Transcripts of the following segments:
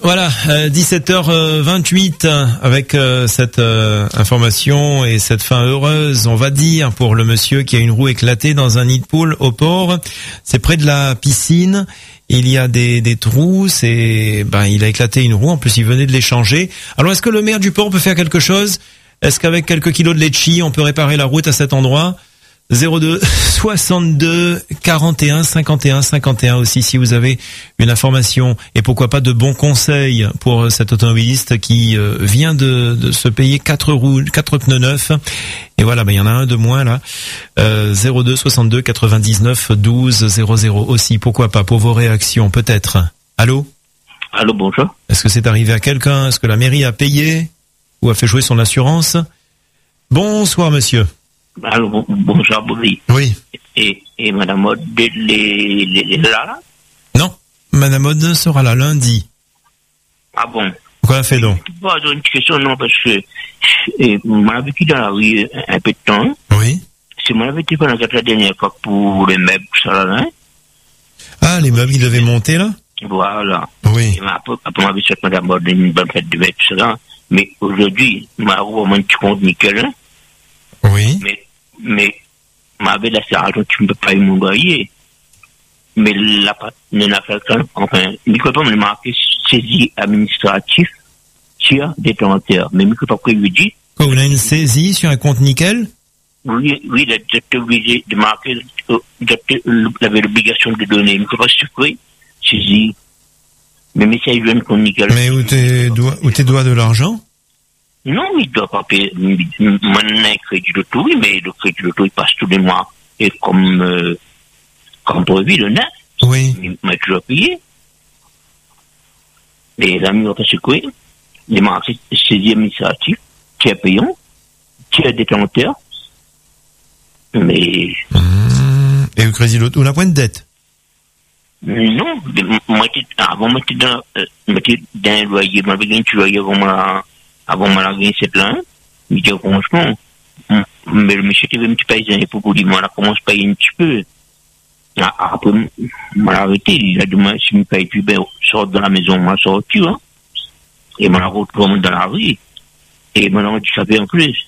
Voilà, 17h28 avec cette information et cette fin heureuse, on va dire, pour le monsieur qui a une roue éclatée dans un nid de poule au port. C'est près de la piscine. Il y a des trous, il a éclaté une roue, en plus il venait de les changer. Alors est-ce que le maire du port peut faire quelque chose? Est-ce qu'avec quelques kilos de litchi, on peut réparer la route à cet endroit? 02 62 41 51 51 aussi si vous avez une information et pourquoi pas de bons conseils pour cet automobiliste qui vient de se payer 4 pneus neufs et voilà, il y en a un de moins là. 02 62 99 12 00 aussi, pourquoi pas, pour vos réactions peut-être. Allô, bonjour. Est-ce que c'est arrivé à quelqu'un? Est-ce que la mairie a payé ou a fait jouer son assurance? Bonsoir monsieur. Allô, bonjour, Bobby. Oui. Et Madame Maud, les là? Non, Madame Maud sera là lundi. Ah bon? Quoi fait donc? Pas une question, non, parce que on a vécu dans la rue un peu de temps. Oui. C'est mon avait été pendant la dernière fois pour les meubles, ça là, hein? Ah, les meubles, ils devaient monter là? Voilà. Oui. Et après, on avait cette Madame Maud, une bonne fête de tout ça. Mais aujourd'hui, ma roue, on tu compte nickel, hein? Oui. Mais ma belle assurance, tu ne peux pas y m'envoyer. Mais la partenaire quelqu'un, enfin, il ne peut pas me marquer saisie administrative sur détenteur. Mais il ne peut pas lui dire. Quoi, on a une saisie sur un compte nickel? Oui, il est obligé de marquer, il avait l'obligation de donner. Il ne peut pas supprimer saisie. Mais ça, il veut un compte nickel. Mais où t'es doigt de l'argent? Non, il doit pas payer. Maintenant, crédit d'auto, oui, mais le crédit d'auto, il passe tous les mois. Et comme prévu, le 9. Oui. Mais tu dois payer. Les amis vont pas secouer. Les marchés saisie administrative, tu es payant, tu es détenteur. Mais. Et le crédit d'auto, la pointe de dette? Non, avant, moi, j'étais dans un loyer, moi, j'avais gagné un loyer avant ma gagné cette là, il dit franchement, mais le monsieur qui veut me payer pour dire, moi, là, commence à payer un petit peu. Après, m'a arrêté, il a demandé si je me paye plus, sort de la maison, moi, sort, tu vois. Et m'a retrouvé dans la rue. Et maintenant, tu savais en plus.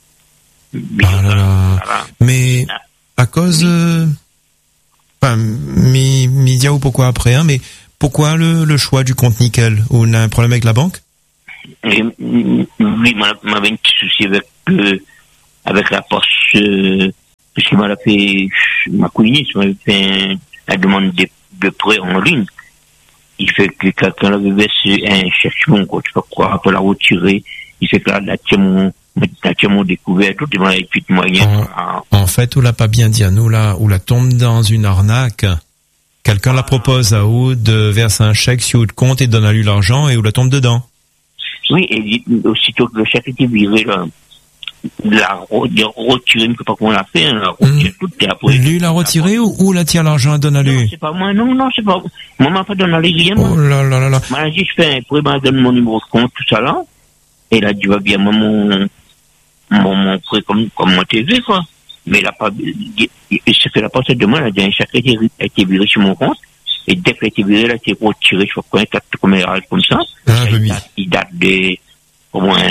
Mais, à cause, média ou pourquoi après, hein, mais pourquoi le choix du compte nickel? Ou on a un problème avec la banque? Oui, m'avait un petit souci avec la poste, parce qu'il m'a fait, ma cousine, m'avait fait la demande de prêt en ligne. Il fait que quelqu'un avait versé un chèque, quoi, tu peux croire, après la retirer, il fait que la tiens mon découvert, tout est mal, puis moyen. En fait, on l'a pas bien dit à nous, là, où la tombe dans une arnaque. Quelqu'un la propose à où de verser un chèque sur le compte et donne à lui l'argent et où la tombe dedans. Oui, et aussitôt que le chèque était viré, là, retiré, je ne sais pas comment on l'a fait, hein, tout est après. Lui l'a retiré ou la tient l'argent et donne à lui? Non, c'est pas moi, non, c'est pas moi. Maman, pas donné à lui, rien, moi. Oh là là là là. Moi, je fais un prêt, donne mon numéro de compte, tout ça, là. Et là, tu vas bien, mon prêt comme mon TV, quoi. Mais il a pas, il s'est fait la pensée de moi, là, un chèque a été viré sur mon compte. Et dès qu'il a été viré, là, il a été retiré, je crois, quand il a comme ça. Il date de, au moins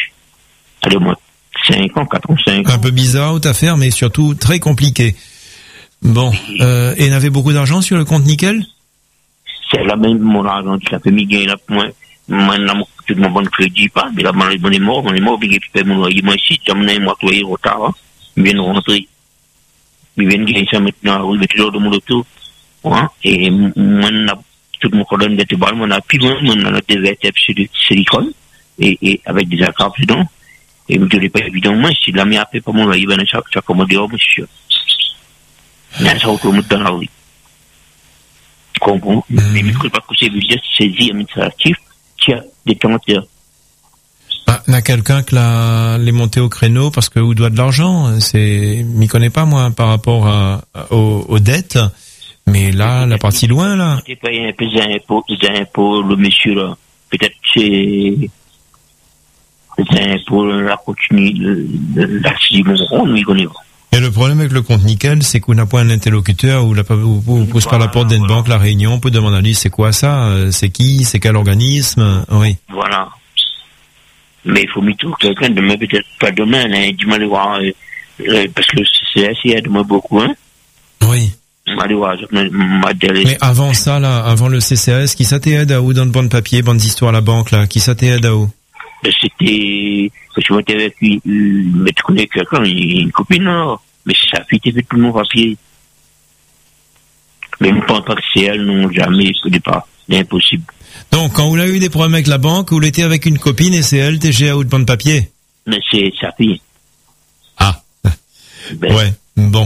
5 ans, 4 ans, 5 ans. Un peu bizarre, haute affaire, mais surtout très compliqué. Bon, et il avait beaucoup d'argent sur le compte nickel? C'est là même mon argent, qui a fait miguer, là, maintenant, tout mon bon crédit, pas, mais là, mon est mort, obligé de payer mon loyer. Moi, ici, j'ai amené un mois de loyer retard, hein. Ils viennent rentrer. Ils viennent gagner ça maintenant, ils mettent l'ordre de mon auto. Et moi, tout mon colonne de balle, on a plus loin, on a des vertèbres de silicone, et avec des accroches dedans. Et je ne l'ai pas évident, moi, si la mienne a fait pas mon loyer, ben, ça commode dehors, monsieur. Là, ça recommande dans la rue. Comprends? Mais je ne crois pas que c'est juste saisie administrative qui a des tenteurs. Il y a quelqu'un qui l'est monté au créneau parce que vous doit de l'argent. M'y connais pas, moi, par rapport aux dettes. Mais là, la partie loin, là. Tu payes un peu d'impôts, le monsieur, là. Peut-être c'est pour la continuité de la Simon, nous y connaissons. Et le problème avec le compte nickel, c'est qu'on n'a pas un interlocuteur ou on pousse par la porte d'une banque, la réunion, on peut demander à lui, c'est quoi ça? C'est qui? C'est quel organisme? Oui. Voilà. Mais il faut m'y trouver quelqu'un demain, peut-être pas demain, hein, du mal à voir, parce que le CCS, il aide moi beaucoup, hein. Oui. Mais avant ça, là, avant le CCS, qui ça t'aide à où dans le banc de papier, banc d'histoire à la banque, là? Qui ça t'aide à où? C'était, je m'étais avec lui, mais tu connais quelqu'un, une copine, non? Mais ça fait tout le monde papier. Mais je ne pense pas que c'est elle, non, jamais, ce n'est pas, c'est impossible. Donc, quand vous avez eu des problèmes avec la banque, vous l'étiez avec une copine et c'est elle, TGA ou de banc de papier? Mais c'est sa fille. Ah. Ben. Ouais, bon.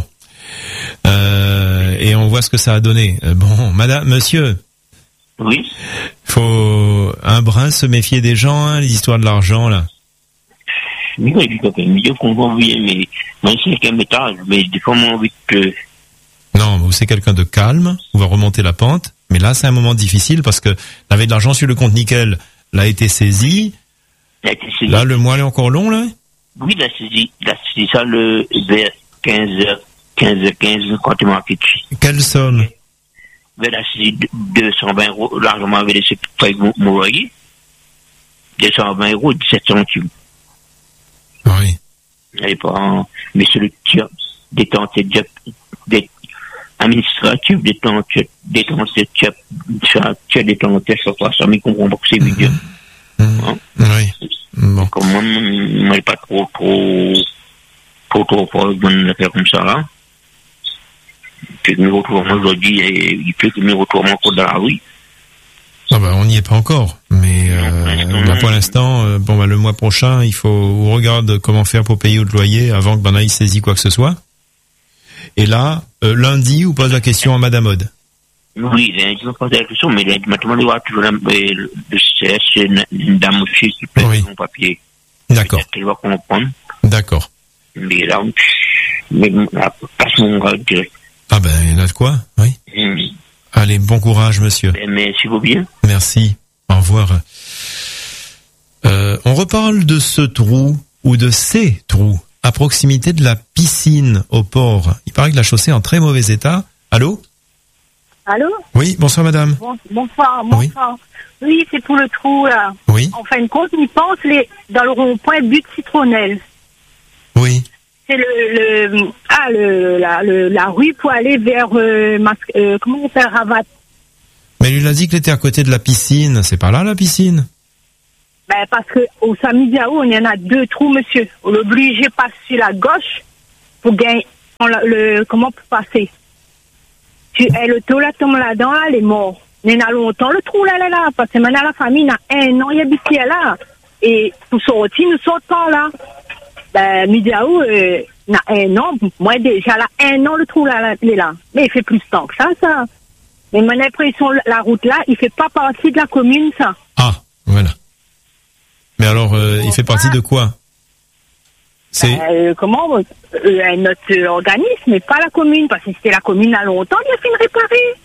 Et on voit ce que ça a donné. Bon, madame, monsieur. Oui. Faut un brin se méfier des gens, hein, les histoires de l'argent, là. Oui, mieux qu'on va envoyer, mais moi, c'est qu'un métal, mais des fois, moi, envie que... Non, vous c'est quelqu'un de calme, vous va remonter la pente, mais là, c'est un moment difficile parce que avait de l'argent sur le compte nickel, l'a été saisi. Là, le mois est encore long, là? Oui, l'a saisi ça vers 15, quand tu m'as fait. Quelle somme? Vers la saisie 220 €, l'argent avait laissé pour mon loyer. 220 €, 17 centimes. Oui. Elle pas, mais c'est le détente administratif, détente, sur toi, ça, mais comprend pas que c'est vidéo. Oui. Bon. Comme moi, pas trop bonne affaire comme ça, là. Puis, me retrouve aujourd'hui, il peut que me retrouve encore dans la rue. Ah bah, on n'y est pas encore. Mais, là, pour l'instant, le mois prochain, il faut, on regarde comment faire pour payer le loyer avant que Ben aille saisi quoi que ce soit. Et là, lundi, vous pose la question à Madame Aude. Oui, lundi, je me pose la question, mais lundi, maintenant, il y aura toujours le CS, une dame aussi qui peut son papier. D'accord. Elle va comprendre. D'accord. Mais là, passe mon gars direct. Ah ben, il y en a de quoi, oui. Allez, bon courage, monsieur. Merci vous bien. Merci. Au revoir. On reparle de ce trou, ou de ces trous, à proximité de la piscine au port. Il paraît que la chaussée est en très mauvais état. Allô? Allô? Oui, bonsoir madame. Bonsoir. Oui, c'est pour le trou, là. Oui. En fin de compte, ils pensent dans le rond-point but citronnelle. Oui. C'est la rue pour aller vers, comment on appelle, Ravat. Mais lui, il a dit qu'il était à côté de la piscine. C'est pas là, la piscine? Ben, parce que, au Samidiaou, il y en a 2 trous, monsieur. On l'oblige de passer sur la gauche pour gagner, comment pour passer. Le taux là, tombe là-dedans, là, il est mort. Il y en a longtemps, le trou là, parce que maintenant, la famille, a 1 an, il habite là. Et pour sortir, nous sortons là. Ben, Midiaou, il a 1 an, moi déjà, là, 1 an, le trou là, il est là. Mais il fait plus de temps que ça. Mais mon impression, la route là, il fait pas partie de la commune, ça. Ah, voilà. Mais alors, il fait partie de quoi? C'est notre organisme, mais pas la commune, parce que c'était la commune à longtemps, il a fait une réparer.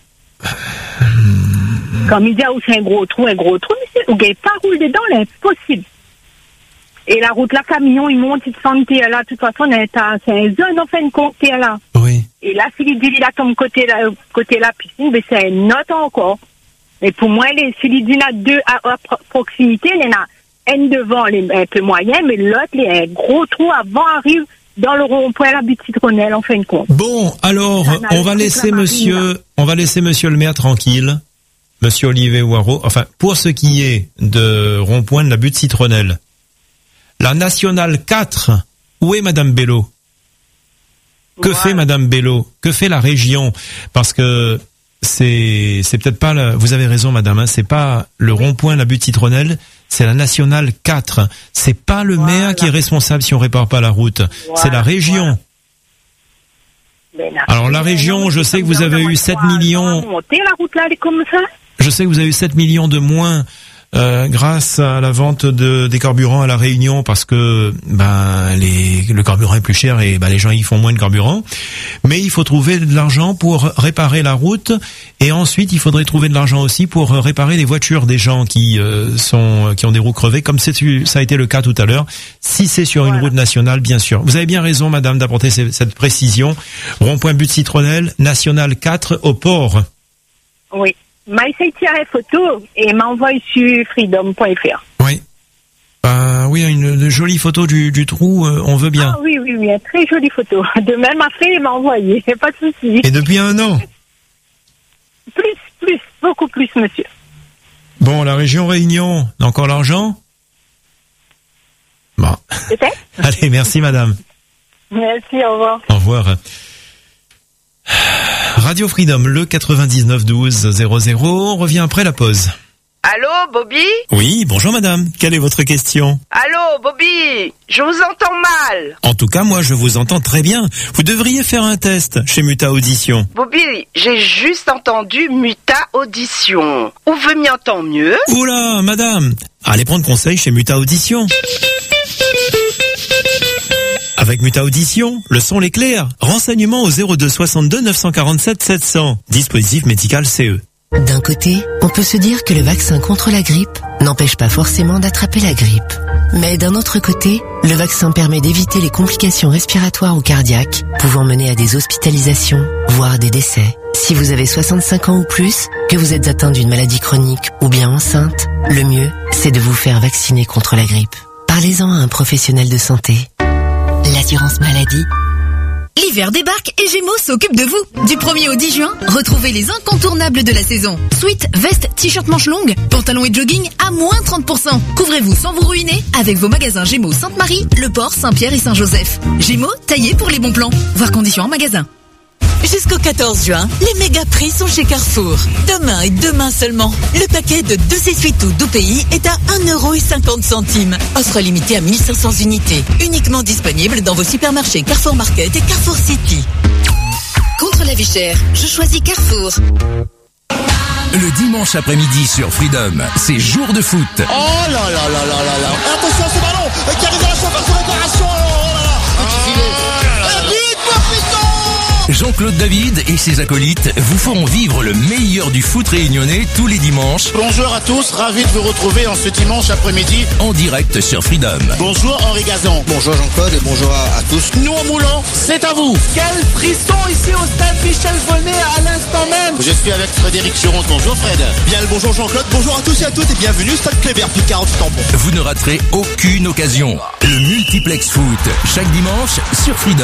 Quand Midiaou, c'est un gros trou, mais c'est, on gagne pas roule dedans, c'est impossible. Et la route là, camion, il monte, il descend, là, de toute façon, c'est un zone, en fin de compte, là. Oui. Et là, s'il dit, il a comme côté la piscine, mais c'est un autre encore. Mais pour moi, s'il dit, il y en a 2 à proximité, il y en a un devant, il est un peu moyen, mais l'autre, il y a un gros trou avant, arrive dans le rond-point, la butte citronnelle, en fin de compte. Bon, alors, on va laisser monsieur le maire tranquille. Monsieur Olivier Ouaro. Enfin, pour ce qui est de rond-point de la butte citronnelle. La nationale 4, où est Madame Bello? Que fait Madame Bello? Que fait la région? Parce que c'est peut-être pas vous avez raison madame, hein, c'est pas le rond-point la butte citronnelle, c'est la nationale 4. C'est pas le maire qui est responsable si on répare pas la route, c'est la région. Alors la région, je sais que vous avez eu 7 millions. La route là, elle est comme ça. Je sais que vous avez eu 7 millions de moins grâce à la vente des carburants à La Réunion, parce que le carburant est plus cher et les gens y font moins de carburant. Mais il faut trouver de l'argent pour réparer la route, et ensuite il faudrait trouver de l'argent aussi pour réparer les voitures des gens qui ont des roues crevées, comme ça a été le cas tout à l'heure. Si c'est sur une route nationale, bien sûr. Vous avez bien raison, madame, d'apporter cette précision. Rond-point but Citronnelle, national 4 au port. Oui. M'a essayé de tirer photo et m'a envoyé sur freedom.fr. Oui. Oui, une jolie photo du trou, on veut bien. Ah oui, une très jolie photo. De même après, il m'a envoyé, pas de souci. Et depuis 1 an? Plus, beaucoup plus, monsieur. Bon, la région Réunion, encore l'argent? Bon. Peut-être. Allez, merci madame. Merci, au revoir. Au revoir. Radio Freedom, le 99 12 00. On revient après la pause. Allô, Bobby? Oui, bonjour madame. Quelle est votre question? Allô, Bobby? Je vous entends mal. En tout cas, moi, je vous entends très bien. Vous devriez faire un test chez Muta Audition. Bobby, j'ai juste entendu Muta Audition. Où veut m'y entendre mieux? Oula, madame. Allez prendre conseil chez Muta Audition. Avec Muta Audition, le son est clair. Renseignements au 02 62 947 700. Dispositif médical CE. D'un côté, on peut se dire que le vaccin contre la grippe n'empêche pas forcément d'attraper la grippe. Mais d'un autre côté, le vaccin permet d'éviter les complications respiratoires ou cardiaques, pouvant mener à des hospitalisations, voire des décès. Si vous avez 65 ans ou plus, que vous êtes atteint d'une maladie chronique ou bien enceinte, le mieux, c'est de vous faire vacciner contre la grippe. Parlez-en à un professionnel de santé. L'assurance maladie. L'hiver débarque et Gémeaux s'occupe de vous. Du 1er au 10 juin, retrouvez les incontournables de la saison. Sweat, veste, t-shirt manches longues, pantalons et jogging à moins 30%. Couvrez-vous sans vous ruiner avec vos magasins Gémeaux Sainte-Marie, Le Port, Saint-Pierre et Saint-Joseph. Gémeaux, taillés pour les bons plans. Voir conditions en magasin. Jusqu'au 14 juin, les méga prix sont chez Carrefour. Demain et demain seulement, le paquet de 2 essuie-tout d'OPI est à 1,50 €. Offre limitée à 1500 unités. Uniquement disponible dans vos supermarchés Carrefour Market et Carrefour City. Contre la vie chère, je choisis Carrefour. Le dimanche après-midi sur Freedom, c'est jour de foot. Oh là là là là là là. Attention à ce ballon qui arrive à la surface de réparation. Oh là là. Jean-Claude David et ses acolytes vous feront vivre le meilleur du foot réunionnais tous les dimanches. Bonjour à tous, ravi de vous retrouver en ce dimanche après-midi. En direct sur Freedom. Bonjour Henri Gazan. Bonjour Jean-Claude et bonjour à tous. Nous en moulant, c'est à vous. Quel frisson ici au stade Michel Volnay à l'instant même. Je suis avec Frédéric Churon. Bonjour Fred. Bien le bonjour Jean-Claude, bonjour à tous et à toutes et bienvenue stade Kléber Picard du Tampon. Vous ne raterez aucune occasion. Le multiplex foot, chaque dimanche sur Freedom.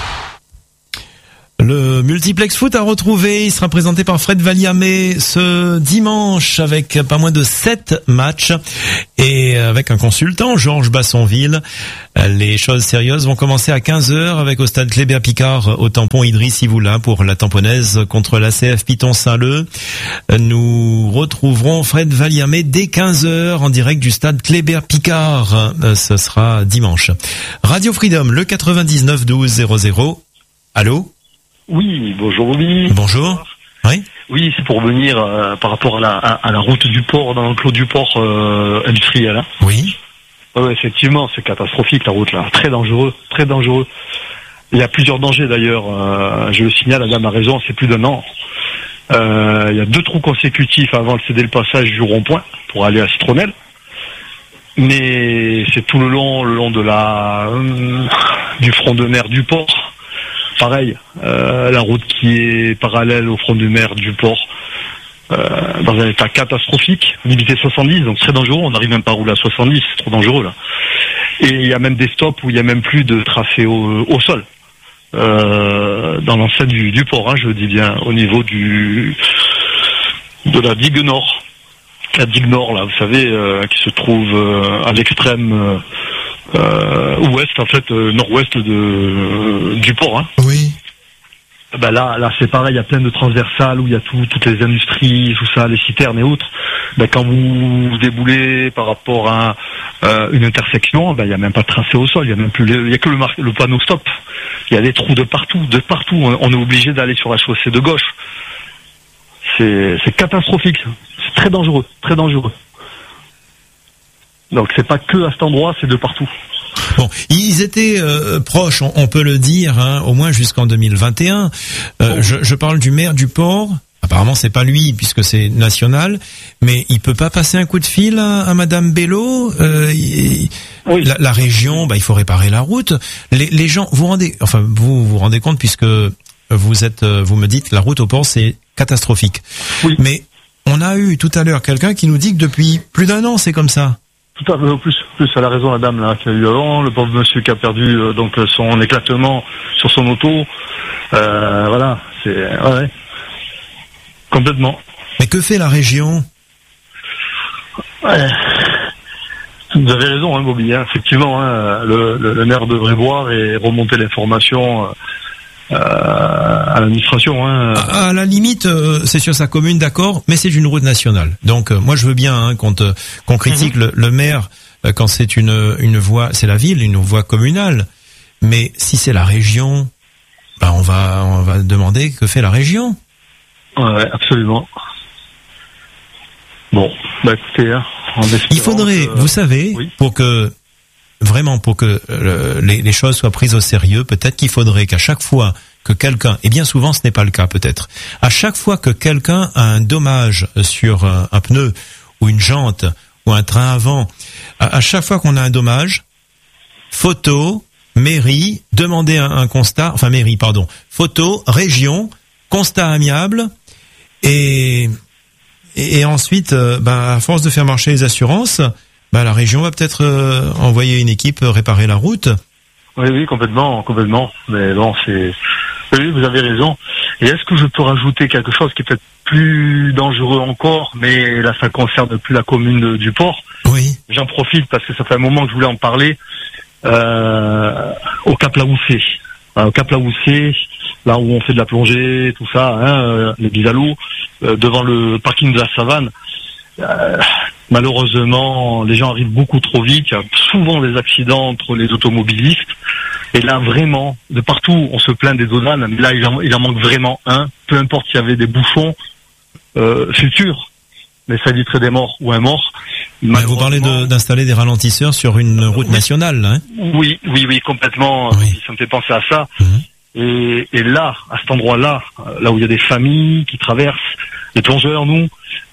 Le multiplex foot à retrouver, il sera présenté par Fred Valiamé ce dimanche avec pas moins de 7 matchs et avec un consultant, Georges Bassonville. Les choses sérieuses vont commencer à 15h avec au stade Kléber Picard au tampon Idriss Ivoula pour la tamponnaise contre l'ACF Piton Saint-Leu. Nous retrouverons Fred Valiamé dès 15h en direct du stade Kléber Picard. Ce sera dimanche. Radio Freedom, le 99 12 00. Allô? Oui, bonjour Bobby. Bonjour. Oui. Oui, c'est pour venir par rapport à la route du port, dans l'enclos du port industriel. Hein. Oui. Ouais, effectivement, c'est catastrophique la route là, très dangereux, très dangereux. Il y a plusieurs dangers d'ailleurs. Je le signale, la dame a raison, c'est plus d'1 an. Il y a 2 trous consécutifs avant de céder le passage du rond-point pour aller à Citronnelle. Mais c'est tout le long de du front de mer du port. Pareil, la route qui est parallèle au front de mer du port, dans un état catastrophique, limité 70, donc très dangereux, on n'arrive même pas à rouler à 70, c'est trop dangereux là. Et il y a même des stops où il y a même plus de tracé au sol, dans l'enceinte du port, hein, je dis bien, au niveau de la digue nord. La digue nord là, vous savez, qui se trouve à l'extrême ouest, en fait, nord-ouest du port. Hein. Oui. Ben là, c'est pareil, il y a plein de transversales où il y a toutes les industries, tout ça, les citernes et autres. Ben, quand vous déboulez par rapport à une intersection, ben, il n'y a même pas de tracé au sol, il y a même plus, il y a que le panneau stop. Il y a des trous de partout. On est obligé d'aller sur la chaussée de gauche. C'est catastrophique. C'est très dangereux, très dangereux. Donc c'est pas que à cet endroit, c'est de partout. Bon, ils étaient proches, on peut le dire, hein, au moins jusqu'en 2021. Je parle du maire du port. Apparemment, c'est pas lui puisque c'est national, mais il peut pas passer un coup de fil à Madame Bello. Oui. La région, il faut réparer la route. Les gens, vous vous rendez compte puisque vous me dites la route au port c'est catastrophique. Oui. Mais on a eu tout à l'heure quelqu'un qui nous dit que depuis plus d'1 an c'est comme ça. Tout à fait, plus, elle a raison la dame là qui a eu avant, le pauvre monsieur qui a perdu donc son éclatement sur son auto. Voilà, c'est ouais. Complètement. Mais que fait la région ? Ouais. Vous avez raison, hein, Bobby. Hein. Effectivement, hein, le maire devrait voir et remonter l'information à l'administration. Hein. À la limite, c'est sur sa commune, d'accord, mais c'est une route nationale. Donc, moi, je veux bien qu'on critique le maire quand c'est une voie, c'est la ville, une voie communale. Mais si c'est la région, on va demander que fait la région. Ouais, absolument. Bon, écoutez, hein, il faudrait, vous savez, oui. pour que les choses soient prises au sérieux, peut-être qu'il faudrait qu'à chaque fois que quelqu'un, et bien souvent ce n'est pas le cas peut-être, à chaque fois que quelqu'un a un dommage sur un pneu ou une jante ou un train avant, à chaque fois qu'on a un dommage, photo, mairie, demander un constat, photo, région, constat amiable. Et ensuite, à force de faire marcher les assurances, la région va peut-être envoyer une équipe réparer la route. Oui, complètement. Mais bon, oui, vous avez raison. Et est-ce que je peux rajouter quelque chose qui est peut-être plus dangereux encore, mais là, ça concerne plus la commune du port. Oui. J'en profite parce que ça fait un moment que je voulais en parler. Au Cap Laoussé. Au Cap Laoussé, là où on fait de la plongée, tout ça, les bisalos, devant le parking de la Savane. Malheureusement, les gens arrivent beaucoup trop vite. Il y a souvent des accidents entre les automobilistes. Et là, vraiment, de partout, on se plaint des dodanes. Mais là, il en manque vraiment un. Peu importe s'il y avait des bouchons futurs, mais ça éviterait des morts ou un mort. Vous parlez d'installer des ralentisseurs sur une route nationale, là, hein ? Oui, complètement. Oui. Ça me fait penser à ça. Et là, à cet endroit-là, là où il y a des familles qui traversent, les plongeurs, nous,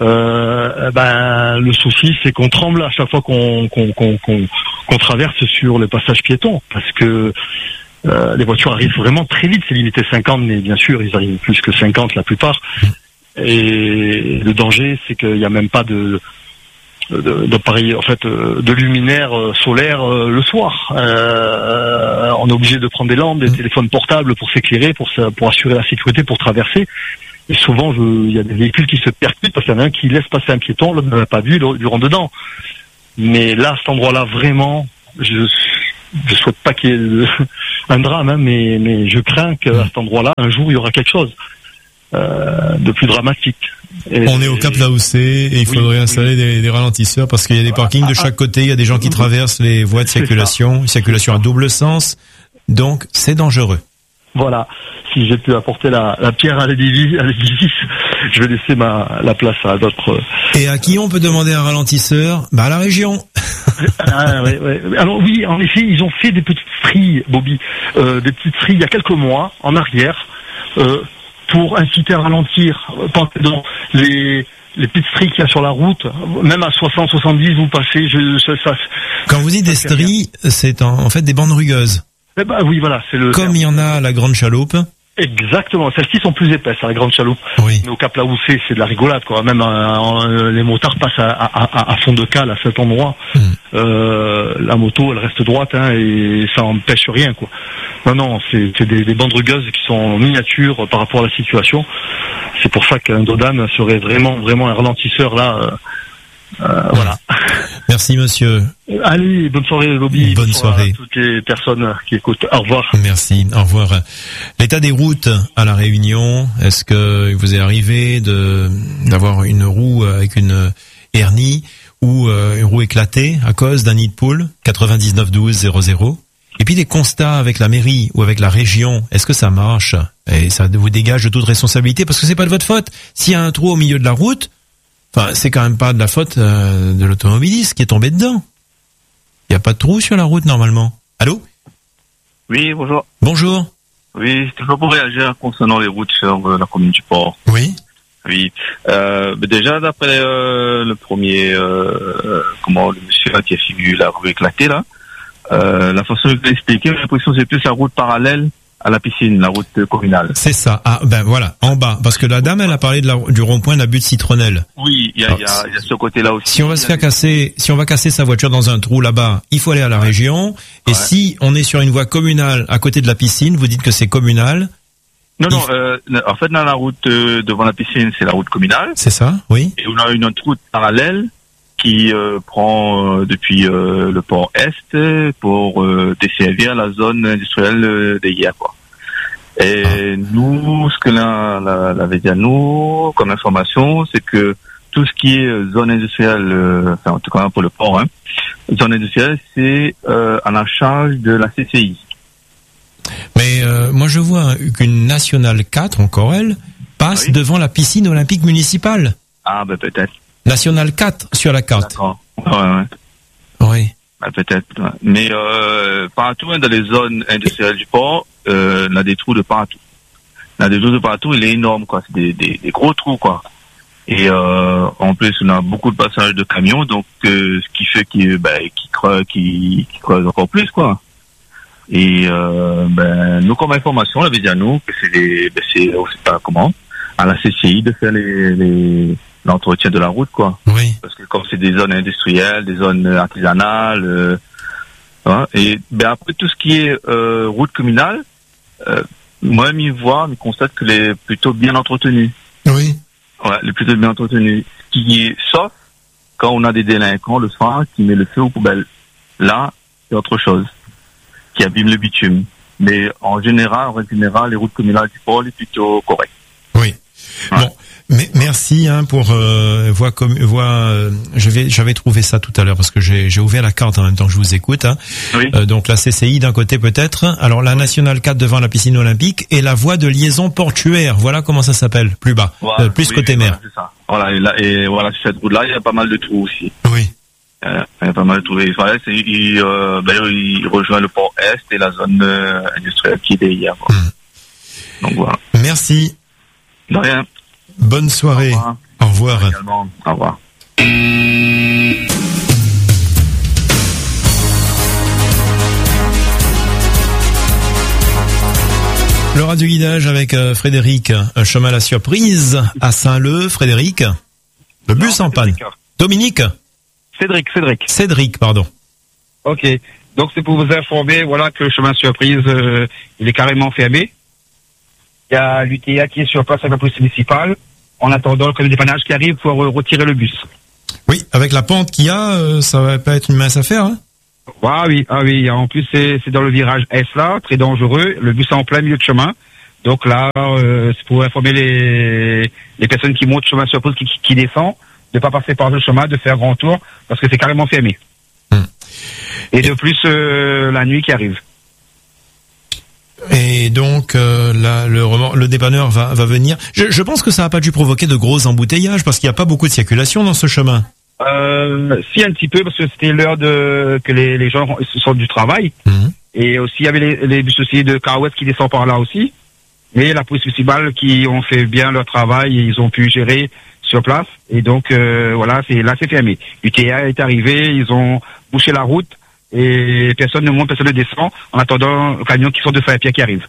le souci, c'est qu'on tremble à chaque fois qu'on traverse sur les passages piétons, parce que les voitures arrivent vraiment très vite. C'est limité 50, mais bien sûr, ils arrivent plus que 50 la plupart. Et le danger, c'est qu'il n'y a même pas de luminaire solaire le soir. On est obligé de prendre des lampes, des téléphones portables pour s'éclairer, pour assurer la sécurité, pour traverser. Et souvent, il y a des véhicules qui se percutent parce qu'il y en a un qui laisse passer un piéton, l'autre ne l'a pas vu, il lui rentre dedans. Mais là, à cet endroit-là, vraiment, je souhaite pas qu'il y ait un drame, hein, mais je crains qu'à cet endroit-là, un jour, il y aura quelque chose de plus dramatique. On est au Cap Laoussé et il faudrait installer des ralentisseurs parce qu'il y a des parkings de chaque côté, il y a des gens qui traversent les voies de circulation, une circulation à double sens, donc c'est dangereux. Voilà, si j'ai pu apporter la pierre à l'édifice, je vais laisser la place à d'autres. Et à qui on peut demander un ralentisseur ? À la région. Ouais. Alors oui, en effet, ils ont fait des petites frilles, Bobby, des petites frilles il y a quelques mois, en arrière, pour inciter à ralentir. Pensez donc, les petites stries qu'il y a sur la route, même à 60, 70, vous passez. Quand vous dites des stries, c'est en fait des bandes rugueuses. Oui, voilà, c'est Comme il y en a à la Grande Chaloupe. Exactement, celles-ci sont plus épaisses à la Grande Chaloupe. Oui. Mais au Cap Laoussé, c'est de la rigolade, quoi. Même les motards passent à fond de cale à cet endroit. La moto, elle reste droite, hein, et ça empêche rien, quoi. Non, c'est des bandes rugueuses qui sont en miniature par rapport à la situation. C'est pour ça qu'un Dodan serait vraiment un ralentisseur là. Voilà. Merci monsieur. Allez, bonne soirée Bobby. Bonne soirée à toutes les personnes qui écoutent. Au revoir. Merci, au revoir. L'état des routes à La Réunion, est-ce que vous est arrivé d'avoir une roue avec une hernie ou une roue éclatée à cause d'un nid de poule 99 12 00? Et puis des constats avec la mairie ou avec la région, est-ce que ça marche? Et ça vous dégage de toute responsabilité parce que c'est pas de votre faute. S'il y a un trou au milieu de la route, c'est quand même pas de la faute de l'automobiliste qui est tombé dedans. Il y a pas de trou sur la route normalement. Allô? Oui, bonjour. Bonjour. Oui, c'est toujours pour réagir concernant les routes sur la commune du Port. Oui. Oui. Déjà, d'après le premier, le monsieur qui a suivi la rue éclatée, là, la façon de l'expliquer, j'ai l'impression que c'est plus la route parallèle à la piscine, la route communale. C'est ça. Ah, ben voilà, en bas. Parce que la dame, elle a parlé du rond-point de la butte Citronnelle. Oui, il y a ce côté-là aussi. Si on va casser sa voiture dans un trou là-bas, il faut aller à la région. Et si on est sur une voie communale à côté de la piscine, vous dites que c'est communal. Non, en fait, dans la route devant la piscine, c'est la route communale. C'est ça, oui. Et on a une autre route parallèle qui prend depuis le port Est pour desservir la zone industrielle des Guiers, quoi. Et nous, ce que l'avait dit à nous comme information, c'est que tout ce qui est zone industrielle, en tout cas pour le port, zone industrielle, c'est à la charge de la CCI. Mais moi je vois qu'une nationale 4, encore elle, passe devant la piscine olympique municipale. Ah ben peut-être. Nationale 4 sur la carte. D'accord. Ouais. Oui. Ben, peut-être. Ouais. Mais partout dans les zones industrielles du port, on a des trous de partout. On a des trous de partout, il est énorme, quoi. C'est des gros trous, quoi. Et en plus, on a beaucoup de passages de camions, donc ce qui fait qu'ils creusent encore plus, quoi. Et nous, comme information, on avait dit à nous que c'est à la CCI de faire l'entretien de la route, quoi. Oui. Parce que comme c'est des zones industrielles, des zones artisanales, et après tout ce qui est route communale, moi, m'y constate que les plutôt bien entretenus. Oui. Ouais, les plutôt bien entretenus. Sauf quand on a des délinquants le soir qui met le feu aux poubelles. Là, c'est autre chose. Qui abîme le bitume. Mais en général, les routes communales du port, est plutôt correctes. Oui. Ouais. Bon. Mais merci pour j'avais trouvé ça tout à l'heure parce que j'ai ouvert la carte en même temps que je vous écoute. Oui. Donc la CCI d'un côté peut-être. Alors la nationale 4 devant la piscine olympique et la voie de liaison portuaire. Voilà comment ça s'appelle, plus bas, côté mer. Voilà, c'est ça. Voilà, et voilà, sur cette route-là, il y a pas mal de trous aussi. Oui. Il y a pas mal de trous. Il rejoint le port Est et la zone industrielle qui est derrière. Donc voilà. Merci. De rien. Bonne soirée. Au revoir. Au revoir. Le radio guidage avec Frédéric, un chemin à la surprise à Saint-Leu. Frédéric, le bus en panne. Dominique. Cédric, pardon. Ok, donc c'est pour vous informer, voilà, que le chemin surprise, il est carrément fermé. Il y a l'UTA qui est sur place avec la police municipale, en attendant le dépannage qui arrive pour retirer le bus. Oui, avec la pente qu'il y a, ça va pas être une mince affaire, hein? Ah oui, en plus c'est dans le virage S là, très dangereux, le bus est en plein milieu de chemin. Donc là, c'est pour informer les personnes qui montent chemin surprise, qui descendent, de pas passer par le chemin, de faire grand tour, parce que c'est carrément fermé. Et de plus, la nuit qui arrive. Et donc là, le dépanneur va venir. Je pense que ça n'a pas dû provoquer de gros embouteillages parce qu'il n'y a pas beaucoup de circulation dans ce chemin. Si, un petit peu, parce que c'était l'heure que les gens sortent du travail. Et aussi, il y avait les bus aussi de Car West qui descendent par là aussi. Mais la police municipale qui ont fait bien leur travail et ils ont pu gérer sur place. Et donc, voilà, c'est fermé. l'UTA est arrivé, ils ont bouché la route. Et personne ne monte, personne ne descend, en attendant le camion qui sort de Saint-Pierre qui arrive.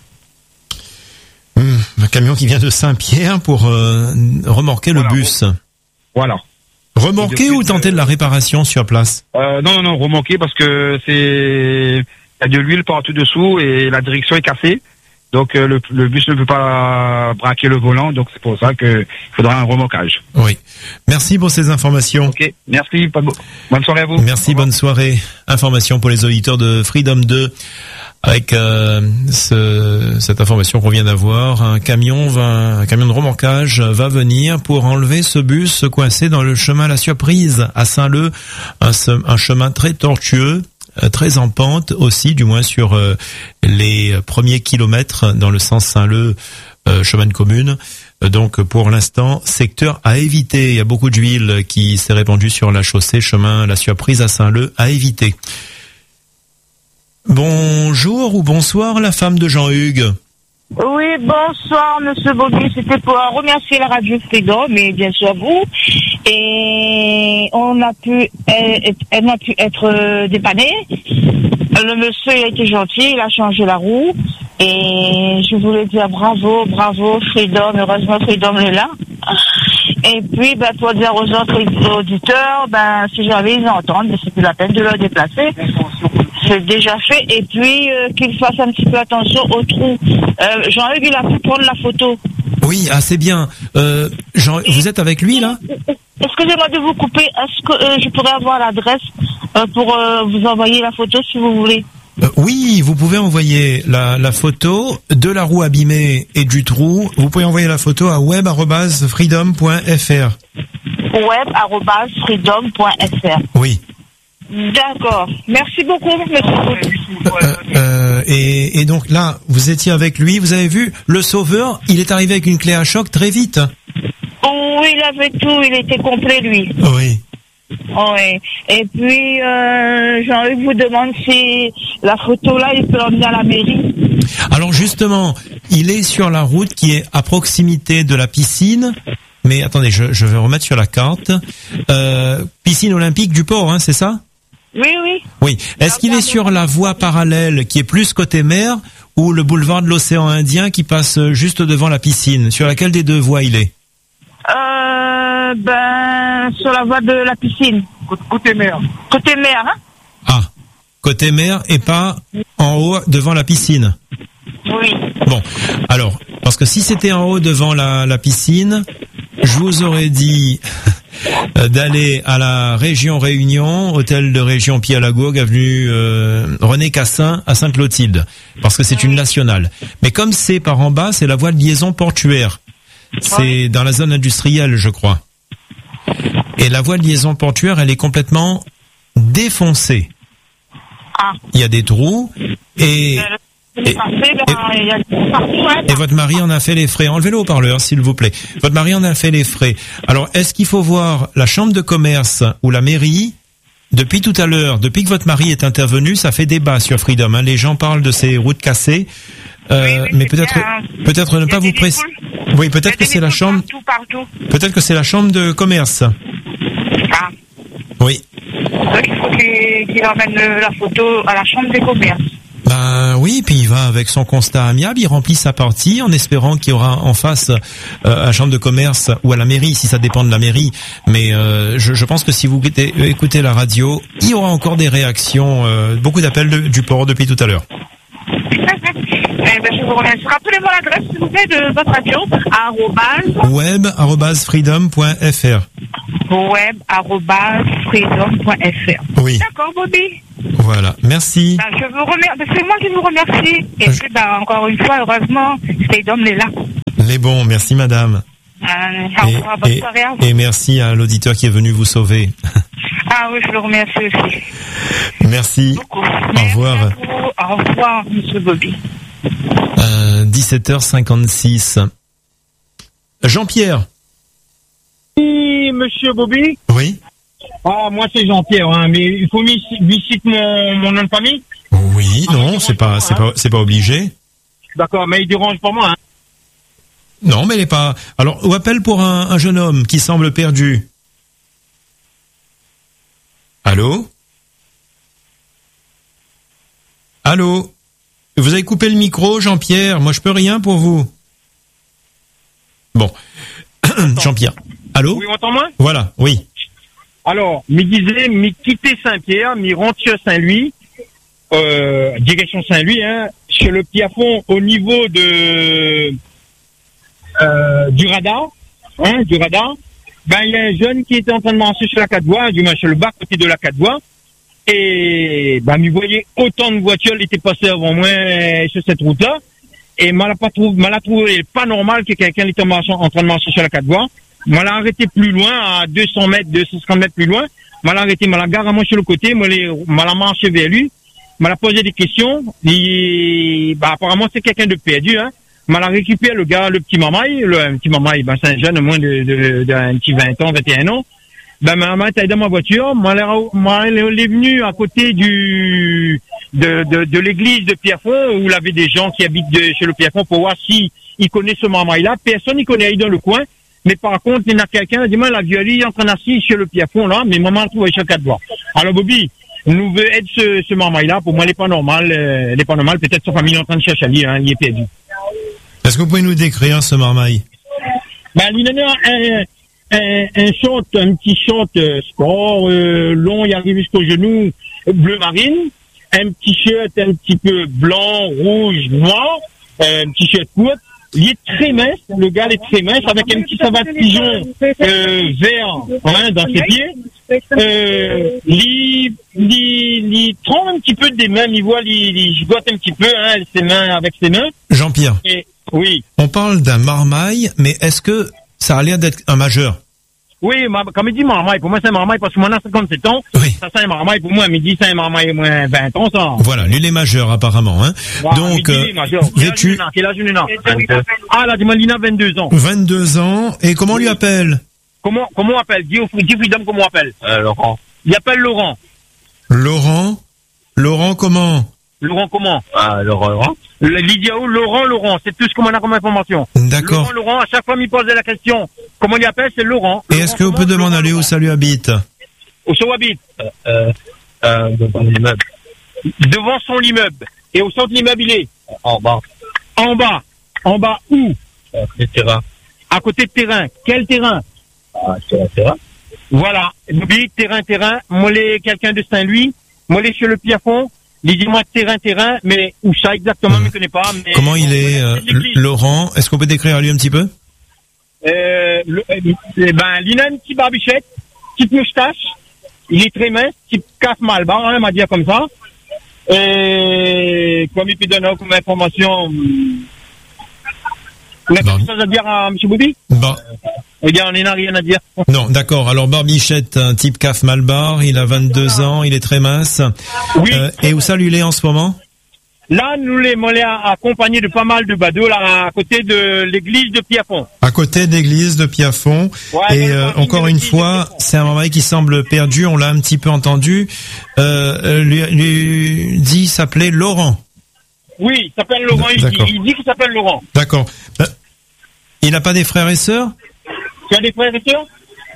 Un camion qui vient de Saint-Pierre pour remorquer le bus. Voilà. Remorquer ou tenter de la réparation sur place? Non, remorquer parce que il y a de l'huile partout dessous et la direction est cassée. Donc le bus ne peut pas braquer le volant, donc c'est pour ça qu'il faudra un remorquage. Oui. Cette pour ces informations. Ok, merci. Bonne soirée à vous. Merci, bonne soirée. Information pour les auditeurs de Freedom 2. Avec cette information qu'on vient d'avoir, un camion de remorquage va venir pour enlever ce bus coincé dans le chemin à la surprise à Saint-Leu, un chemin très tortueux, très en pente aussi, du moins sur les premiers kilomètres dans le sens Saint-Leu, chemin de commune. Donc pour l'instant, secteur à éviter. Il y a beaucoup d'huile qui s'est répandue sur la chaussée, chemin la surprise à Saint-Leu à éviter. Bonjour ou bonsoir, la femme de Jean-Hugues. Oui, bonsoir, monsieur Bobby. C'était pour remercier la radio Freedom, mais bien sûr vous. Et elle m'a pu être dépannée. Le monsieur, il a été gentil, il a changé la roue. Et je voulais dire bravo, Freedom. Heureusement, Freedom est là. Et puis, pour dire aux autres auditeurs, si j'avais ils entendent, c'est plus la peine de leur déplacer. C'est déjà fait. Et puis, qu'ils fassent un petit peu attention au trou. Jean-Hugues, il a pu prendre la photo. Oui, c'est bien. Vous êtes avec lui, là? Excusez-moi de vous couper. Est-ce que je pourrais avoir l'adresse pour vous envoyer la photo, si vous voulez? Oui, vous pouvez envoyer la photo de la roue abîmée et du trou. Vous pouvez envoyer la photo à web@freedom.fr. web@freedom.fr. Oui. D'accord. Merci beaucoup, monsieur. Et donc là, vous étiez avec lui, vous avez vu, le sauveur, il est arrivé avec une clé à choc très vite. Oui, il avait tout, il était complet, lui. Oui. Oui. Et puis, Jean-Hugues vous demande si la photo là, il peut l'emmener à la mairie. Alors justement, il est sur la route qui est à proximité de la piscine. Mais attendez, je vais remettre sur la carte. Piscine olympique du port, hein, c'est ça? Oui, oui. Oui. Est-ce qu'il est sur la voie parallèle qui est plus côté mer ou le boulevard de l'océan Indien qui passe juste devant la piscine? Sur laquelle des deux voies il est? Sur la voie de la piscine. Côté mer. Côté mer, hein? Ah. Côté mer et pas en haut devant la piscine? Oui. Bon. Alors, parce que si c'était en haut devant la piscine, je vous aurais dit d'aller à la région Réunion, hôtel de région Pied-à-la-Gourgue, avenue René Cassin à Sainte-Clotilde, parce que c'est une nationale. Mais comme c'est par en bas, c'est la voie de liaison portuaire. C'est dans la zone industrielle, je crois. Et la voie de liaison portuaire, elle est complètement défoncée. Ah. Il y a des trous et votre mari en a fait les frais. Enlevez le haut-parleur, s'il vous plaît. Votre mari en a fait les frais. Alors, est-ce qu'il faut voir la chambre de commerce ou la mairie? Depuis tout à l'heure, depuis que votre mari est intervenu, ça fait débat sur Freedom. Hein. Les gens parlent de ces routes cassées. Mais peut-être ne pas vous préciser. Oui, peut-être que c'est la chambre. Partout. Peut-être que c'est la chambre de commerce. Ah. Oui. Donc il faut qu'il emmène la photo à la chambre des commerces. Oui, puis il va avec son constat amiable, il remplit sa partie en espérant qu'il y aura en face à la chambre de commerce ou à la mairie, si ça dépend de la mairie. Mais je pense que si vous écoutez la radio, il y aura encore des réactions, beaucoup d'appels du port depuis tout à l'heure. Je vous remercie. Rappelez-moi l'adresse, s'il vous plaît, de votre radio. web@freedom.fr. web@freedom.fr. Oui. D'accord, Bobby. Voilà, merci. Je vous remercie. C'est moi qui vous remercie. Et puis, encore une fois, heureusement, Freedom est là. Les bons, merci madame. Au revoir, bonne soirée à vous. Et merci à l'auditeur qui est venu vous sauver. Ah oui, je le remercie aussi. Merci. Beaucoup. Au revoir. Au revoir, monsieur Bobby. 17h56. Jean-Pierre. Oui, monsieur Bobby. Oui. Ah, moi c'est Jean-Pierre, hein, mais il faut lui citer mon nom de famille. Oui, non, c'est pas obligé. D'accord, mais il dérange pas moi. Hein. Non, mais il est pas. Alors, on appelle pour un jeune homme qui semble perdu. Allô? Allô? Vous avez coupé le micro, Jean-Pierre. Moi, je peux rien pour vous. Bon. Jean-Pierre. Allô? Oui, on entend moi? Voilà, oui. Alors, me disait, me quitter Saint-Pierre, me rentre sur Saint-Louis, direction Saint-Louis, hein, chez le Piafond, au niveau de du radar, il y a un jeune qui était en train de marcher sur la 4 voies, du moins sur le bas côté de la 4 voies, et me voyait autant de voitures, il était passé avant moi sur cette route-là, et m'a trouvé pas normal que quelqu'un était en train de marcher sur la 4 voies. M'a arrêté plus loin, à 200 mètres, 250 mètres plus loin. M'a arrêté, m'a garé à moi sur le côté, m'a marché vers lui. M'a posé des questions. Apparemment, c'est quelqu'un de perdu, hein. M'a récupéré le gars, le petit mamaï, c'est un jeune, moins d'un petit 20 ans, 21 ans. M'a été dans ma voiture. M'a est venu à côté de l'église de Pierrefonds, où il y avait des gens qui habitent chez le Pierrefonds pour voir si ils connaissent ce marmaille-là. Personne n'y connaît dans le coin. Mais par contre, il y en a quelqu'un qui dit, la violie est en train d'assis chez le Pierrefonds, là, mais maman trouve sur 4 doigts. Alors, Bobby, nous veut aider ce marmaille-là. Pour moi, elle n'est pas normale. Peut-être sa famille est en train de chercher à lui, il est perdu. Est-ce que vous pouvez nous décrire ce marmaille? Il a un petit short sport, long, il arrive jusqu'au genou, bleu marine. Un petit shirt un petit peu blanc, rouge, noir. Un petit shirt court. Il est très mince, le gars est très mince, avec un petit savate pigeon vert dans ses pieds. Il tremble un petit peu des mains, il gigote un petit peu ses mains avec ses mains. Jean-Pierre, oui. On parle d'un marmaille, mais est-ce que ça a l'air d'être un majeur? Oui, comme il dit marmaille, pour moi c'est un marmaille parce que moi, on a 57 ans. Oui. Ça c'est un marmaille, pour moi, midi c'est un marmaille, moins 20 ans, ça. Voilà, lui il est majeur apparemment, hein. Voilà, donc, vêtu. Quel âge Lina? Ah, là, dis-moi, Lina, 22 ans. 22 ans, et comment on lui appelle? Comment on appelle? Dis Freedom, comment on appelle? Laurent. Il appelle Laurent. Laurent comment? Laurent comment? Laurent. Lydiao, Laurent, c'est tout ce qu'on a comme information. D'accord. Laurent, à chaque fois il pose la question, comment il appelle, c'est Laurent. Et est-ce que vous pouvez demander où ça lui habite? Où ça habite? Devant l'immeuble. Devant son immeuble. Et au centre de l'immeuble, il est? En bas. En bas où? À côté de terrain. À côté de terrain. Quel terrain? Terrain. Voilà. N'oubliez, terrain. Moi, quelqu'un de Saint-Louis. Moi, chez le Pierrefonds. Il dit moi terrain, mais où ça exactement, je ne connais pas. Mais comment il est, Laurent? Est-ce qu'on peut décrire à lui un petit peu? Il a une petite barbichette, petite moustache, il est très mince, type casse malbar, on va dire comme ça. Et comme il peut donner comme information, on a quelque chose à dire à M. Boubi? On n'a rien à dire. Non, d'accord. Alors, barbichette, un type CAF Malbar, il a 22 ans, il est très mince. Oui. Et où ça lui est en ce moment? Là, nous les accompagnés de pas mal de badauds, là, à côté de l'église de Pierrefonds. À côté de l'église de Pierrefonds. Ouais, et encore une fois, c'est un marmaille qui semble perdu, on l'a un petit peu entendu. Lui dit s'appelait Laurent. Oui, il s'appelle Laurent, il dit qu'il s'appelle Laurent. D'accord. Il n'a pas des frères et sœurs? Tu as des frères et sœurs?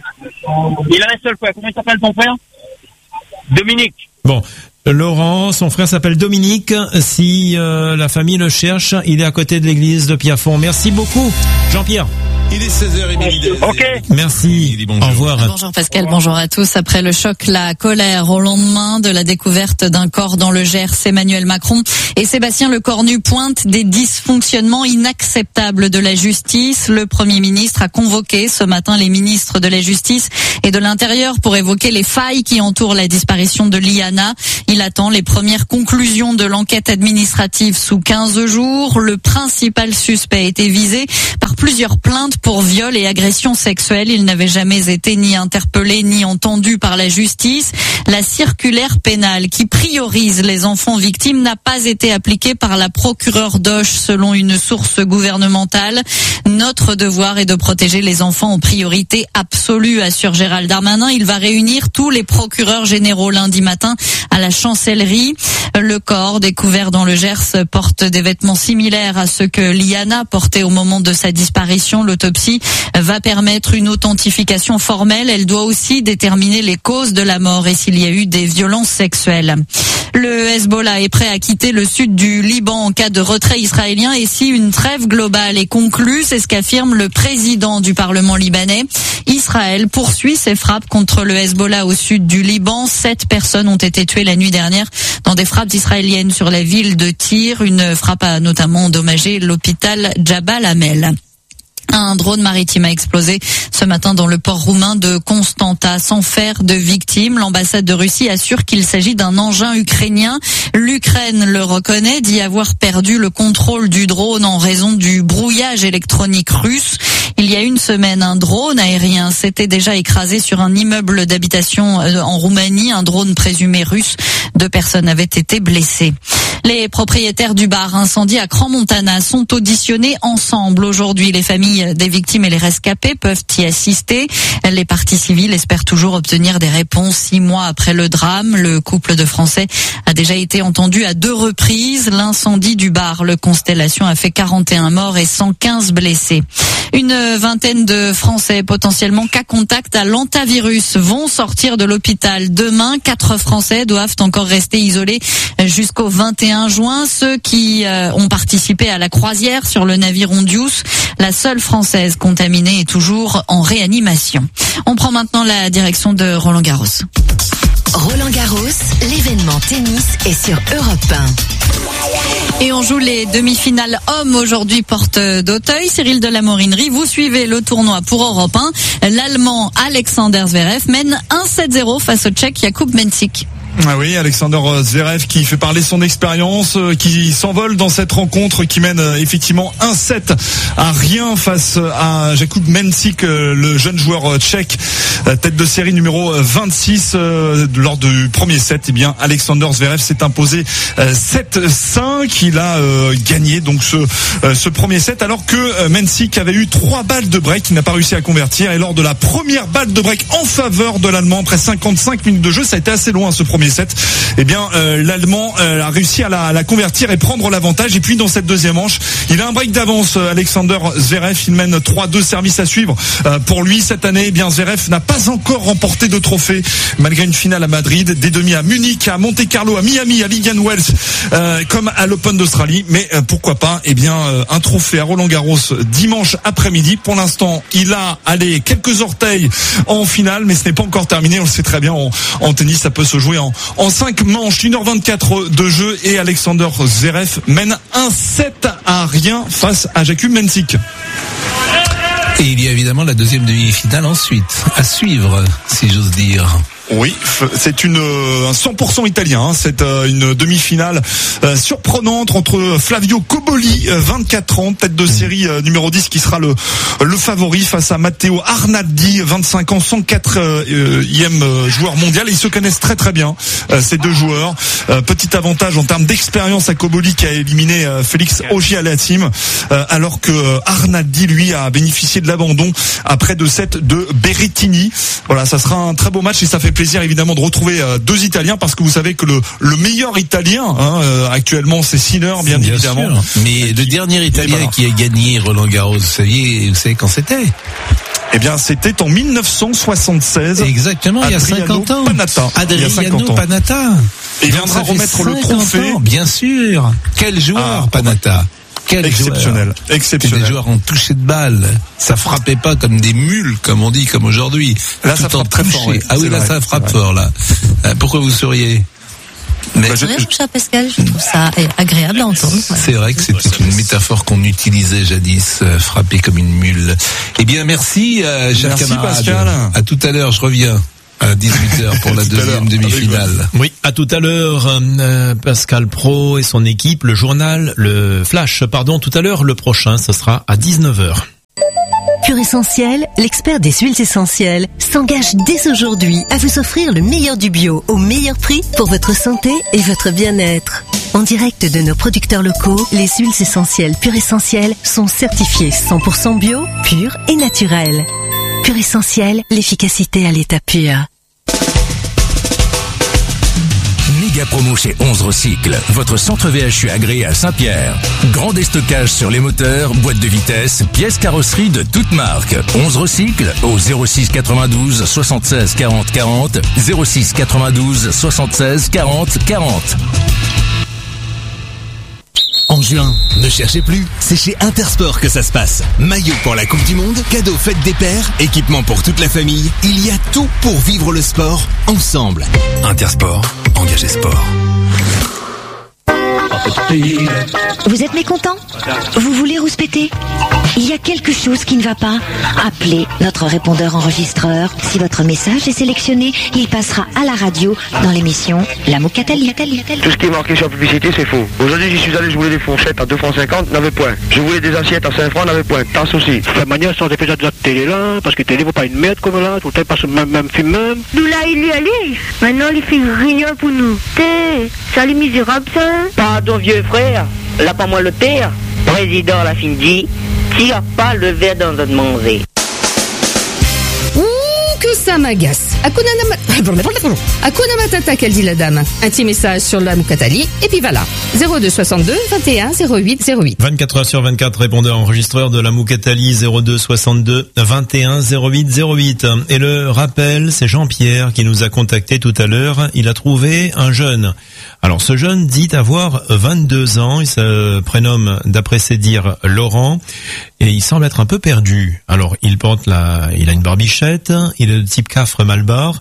Il a un seul frère. Comment il s'appelle ton frère? Dominique. Bon, Laurent, son frère s'appelle Dominique. Si la famille le cherche, il est à côté de l'église de Pierrefonds. Merci beaucoup, Jean-Pierre. Il est 16h30. Ok. Merci. Au revoir. Bonjour Pascal, bonjour à tous. Après le choc, la colère au lendemain de la découverte d'un corps dans le Gers, Emmanuel Macron et Sébastien Lecornu pointent des dysfonctionnements inacceptables de la justice. Le Premier ministre a convoqué ce matin les ministres de la Justice et de l'Intérieur pour évoquer les failles qui entourent la disparition de Liana. Il attend les premières conclusions de l'enquête administrative sous 15 jours. Le principal suspect a été visé par plusieurs plaintes pour viol et agression sexuelle. Il n'avait jamais été ni interpellé ni entendu par la justice. La circulaire pénale qui priorise les enfants victimes n'a pas été appliquée par la procureure d'Auch selon une source gouvernementale. Notre devoir est de protéger les enfants en priorité absolue, assure Gérald Darmanin. Il va réunir tous les procureurs généraux lundi matin à la chancellerie. Le corps découvert dans le Gers porte des vêtements similaires à ceux que Liana portait au moment de sa disparition. L'autopsie va permettre une authentification formelle. Elle doit aussi déterminer les causes de la mort et s'il y a eu des violences sexuelles. Le Hezbollah est prêt à quitter le sud du Liban en cas de retrait israélien et si une trêve globale est conclue, c'est ce qu'affirme le président du Parlement libanais. Israël poursuit ses frappes contre le Hezbollah au sud du Liban. 7 personnes ont été tuées la nuit dernière dans des frappes israéliennes sur la ville de Tyr. Une frappe a notamment endommagé l'hôpital Jabal Amel. Un drone maritime a explosé ce matin dans le port roumain de Constanta sans faire de victimes. L'ambassade de Russie assure qu'il s'agit d'un engin ukrainien. L'Ukraine le reconnaît, dit avoir perdu le contrôle du drone en raison du brouillage électronique russe. Il y a une semaine, un drone aérien s'était déjà écrasé sur un immeuble d'habitation en Roumanie, un drone présumé russe. 2 personnes avaient été blessées. Les propriétaires du bar incendie à Crans-Montana sont auditionnés ensemble aujourd'hui. Les familles des victimes et les rescapés peuvent y assister. Les parties civiles espèrent toujours obtenir des réponses 6 mois après le drame. Le couple de Français a déjà été entendu à 2 reprises. L'incendie du bar Le Constellation a fait 41 morts et 115 blessés. Une vingtaine de Français potentiellement cas contact à l'antavirus vont sortir de l'hôpital demain. 4 Français doivent encore rester isolés jusqu'au 21 juin. Ceux qui ont participé à la croisière sur le navire Hondius, la seule Française contaminée est toujours en réanimation. On prend maintenant la direction de Roland-Garros. Roland-Garros, l'événement tennis est sur Europe 1. Et on joue les demi-finales hommes aujourd'hui, porte d'Auteuil. Cyril de la Morinerie, vous suivez le tournoi pour Europe 1. L'Allemand Alexander Zverev mène 1-7-0 face au Tchèque Jakub Mensik. Ah oui, Alexander Zverev qui fait parler son expérience, qui s'envole dans cette rencontre, qui mène effectivement 1-7-0 face à Jakub Mensik, le jeune joueur tchèque, tête de série numéro 26. Lors du premier set, eh bien Alexander Zverev s'est imposé 7-5. Il a gagné donc ce premier set, alors que Mensik avait eu 3 balles de break, il n'a pas réussi à convertir. Et lors de la première balle de break en faveur de l'Allemand, après 55 minutes de jeu, ça a été assez loin ce premier set. Eh bien, l'Allemand a réussi à la convertir et prendre l'avantage. Et puis dans cette deuxième manche, il a un break d'avance. Alexander Zverev, il mène 3-2, services à suivre. Pour lui cette année, eh bien Zverev n'a pas encore remporté de trophée malgré une finale à Madrid, des demi à Munich, à Monte-Carlo, à Miami, à Indian Wells, comme à l'Open d'Australie. Mais pourquoi pas, eh bien un trophée à Roland-Garros dimanche après-midi. Pour l'instant, il a quelques orteils en finale, mais ce n'est pas encore terminé. On le sait très bien, en tennis, ça peut se jouer en 5 manches, 1h24 de jeu, et Alexander Zverev mène 1-7-0 face à Jakub Mensik. Et il y a évidemment la deuxième demi-finale ensuite, à suivre, si j'ose dire. Oui, c'est un 100% italien. C'est une demi-finale surprenante entre Flavio Cobolli, 24 ans, tête de série numéro 10, qui sera le favori, face à Matteo Arnaldi, 25 ans, 104e joueur mondial. Et ils se connaissent très très bien, ces deux joueurs. Petit avantage en termes d'expérience à Cobolli, qui a éliminé Félix Auger-Aliassime, alors que Arnaldi, lui, a bénéficié de l'abandon après 2 sets de Berrettini. Voilà, ça sera un très beau match, et ça fait plaisir évidemment de retrouver 2 Italiens, parce que vous savez que le meilleur Italien actuellement, c'est Sinner, bien évidemment. Sûr. Mais le dernier Italien qui a gagné Roland-Garros, vous savez quand c'était? Eh bien, c'était en 1976. Exactement, il y a 50 ans. Adriano Panatta. Il viendra remettre le trophée. Bien sûr. Quel joueur, Panatta. Exceptionnel. C'était des joueurs en toucher de balle. Ça frappait pas comme des mules, comme on dit, comme aujourd'hui. Là, ça frappe très fort. Oui. Ah oui, là, ça frappe fort, là. Pourquoi vous souriez? Mais cher Pascal, je trouve ça agréable à entendre. C'est vrai que c'était une métaphore qu'on utilisait jadis, frapper comme une mule. Eh bien, merci, cher camarade. Pascal. À tout à l'heure, je reviens. À 18h pour la deuxième demi-finale. Oui, à tout à l'heure, Pascal Pro et son équipe, le Flash, tout à l'heure, le prochain, ce sera à 19h. Pur Essentiel, l'expert des huiles essentielles, s'engage dès aujourd'hui à vous offrir le meilleur du bio au meilleur prix pour votre santé et votre bien-être. En direct de nos producteurs locaux, les huiles essentielles Pur Essentiel sont certifiées 100% bio, pures et naturelles. Pur Essentiel, l'efficacité à l'état pur. Méga promo chez 11 Recycle, votre centre VHU agréé à Saint-Pierre. Grand déstockage sur les moteurs, boîtes de vitesse, pièces carrosserie de toutes marques. 11 Recycle au 06 92 76 40 40, 06 92 76 40 40. En juin, ne cherchez plus, c'est chez Intersport que ça se passe. Maillot pour la Coupe du Monde, cadeaux fête des pères, équipement pour toute la famille. Il y a tout pour vivre le sport ensemble. Intersport, engagé sport. Vous êtes mécontent? Vous voulez rouspéter? Il y a quelque chose qui ne va pas? Appelez notre répondeur enregistreur. Si votre message est sélectionné, il passera à la radio dans l'émission La Moucatali. Tout ce qui est marqué sur la publicité, c'est faux. Aujourd'hui, j'y suis allé, je voulais des fourchettes à 2,50 francs, n'avait point. Je voulais des assiettes à 5 francs, n'avait point. Tasse aussi. De toute manière, sans déjà de la télé là, parce que télé vaut pas une merde comme là, tout le temps passe même film même. Nous là, il y allait. Maintenant, il fait rien pour nous. Ça, les misérables, ça. Pardon, mon vieux frère, là pas moi le terre, président la fin dit, tire pas le verre dans notre manger. Ouh, que ça m'agace. Hakuna Matata, qu'elle dit la dame. Un petit message sur la Moukatali, et puis voilà. 02 62 21 08 08. 24 heures sur 24, répondeur enregistreur de la Moukatali, 02 62 21 08 08. Et le rappel, c'est Jean-Pierre qui nous a contacté tout à l'heure. Il a trouvé un jeune. Alors, ce jeune dit avoir 22 ans. Il se prénomme, d'après ses dires, Laurent. Et il semble être un peu perdu. Alors, il a une barbichette. Il est de type Cafre Malbar.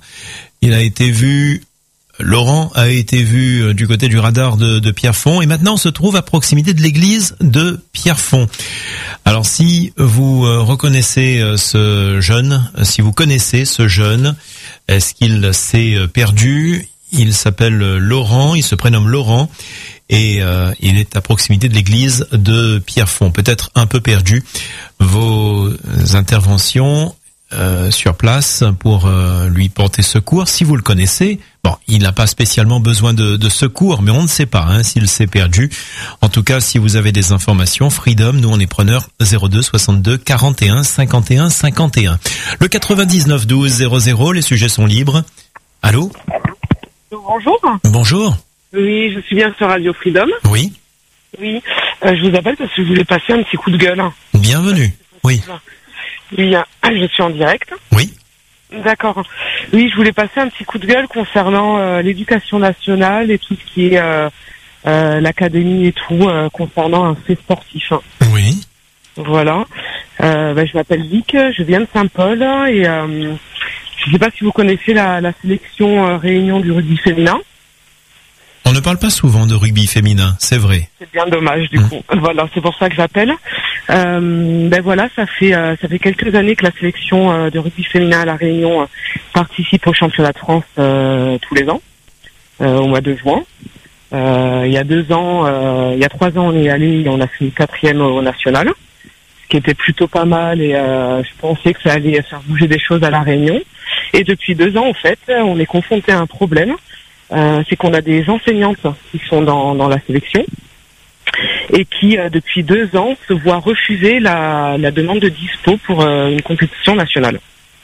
Laurent a été vu du côté du radar de Pierrefonds et maintenant on se trouve à proximité de l'église de Pierrefonds. Alors si vous reconnaissez ce jeune, si vous connaissez ce jeune, est-ce qu'il s'est perdu? Il s'appelle Laurent, il se prénomme Laurent et il est à proximité de l'église de Pierrefonds. Peut-être un peu perdu. Vos interventions sur place pour lui porter secours, si vous le connaissez. Bon, il n'a pas spécialement besoin de secours, mais on ne sait pas s'il s'est perdu. En tout cas, si vous avez des informations, Freedom, nous on est preneurs. 02 62 41 51 51. Le 99 12 00, les sujets sont libres. Allô? Bonjour. Bonjour. Oui, je suis bien sur Radio Freedom. Oui. Oui, je vous appelle parce que je voulais passer un petit coup de gueule. Bienvenue. Oui. Oui, je suis en direct. Oui. D'accord. Oui, je voulais passer un petit coup de gueule concernant l'éducation nationale et tout ce qui est l'académie et tout concernant un fait sportif. Oui. Voilà. Je m'appelle Vic, je viens de Saint-Paul et je ne sais pas si vous connaissez la sélection réunion du rugby féminin. On ne parle pas souvent de rugby féminin, c'est vrai. C'est bien dommage du coup. Voilà, c'est pour ça que j'appelle. Voilà, ça fait quelques années que la sélection de rugby féminin à La Réunion participe au championnat de France tous les ans, au mois de juin. Il y a 3 ans, on est allé et on a fini 4e au national, ce qui était plutôt pas mal et je pensais que ça allait faire bouger des choses à La Réunion. Et depuis 2 ans, en fait, on est confronté à un problème. C'est qu'on a des enseignantes qui sont dans la sélection et qui, depuis 2 ans, se voient refuser la demande de dispo pour une compétition nationale.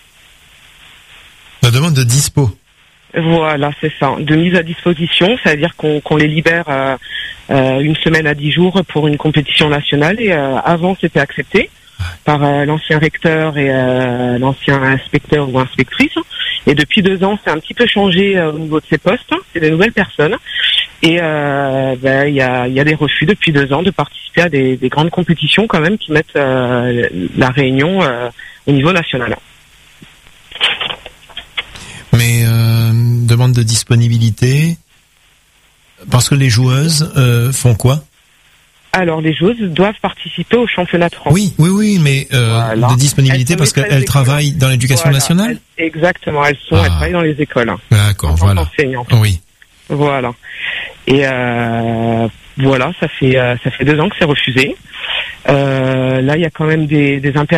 La demande de dispo? Voilà, c'est ça. De mise à disposition, c'est-à-dire qu'on les libère une semaine à 10 jours pour une compétition nationale et avant c'était accepté par l'ancien recteur et l'ancien inspecteur ou inspectrice. Et depuis 2 ans, c'est un petit peu changé au niveau de ces postes. C'est des nouvelles personnes. Et il y a des refus depuis 2 ans de participer à des grandes compétitions quand même qui mettent La Réunion au niveau national. Mais demande de disponibilité, parce que les joueuses font quoi? Alors, les joueuses doivent participer au championnat de France. Oui, mais voilà. De disponibilité parce qu'elles travaillent dans l'éducation nationale. Exactement, elles travaillent dans les écoles. D'accord, voilà. Enseignantes. Oui. Voilà. Et voilà, ça fait 2 ans que c'est refusé. Là, il y a quand même des